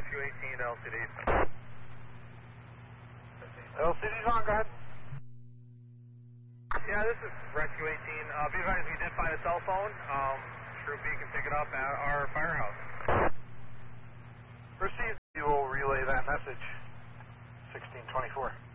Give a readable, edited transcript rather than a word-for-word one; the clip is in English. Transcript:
Rescue 18 to LCD. LCD's on, go ahead. Yeah, this is Rescue 18. Be advised, we did find a cell phone. Group B can pick it up at our firehouse. Received. You will relay that message. 1624.